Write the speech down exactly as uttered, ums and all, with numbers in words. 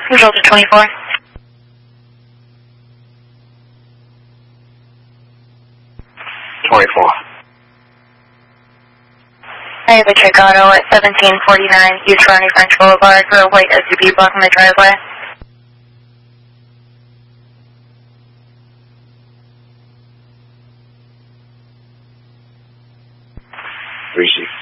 Control to twenty-four. twenty-four. I have a Chicago at seventeen forty-nine East Ronnie French Boulevard for a white S U V blocking my driveway. Receive.